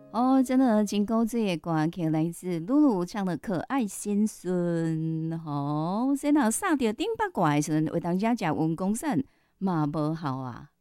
哦，真的金钩这些歌曲来自露露唱的《可爱先孙》。吼、先若杀着顶八怪的时阵，为大家食文公散嘛无效啊。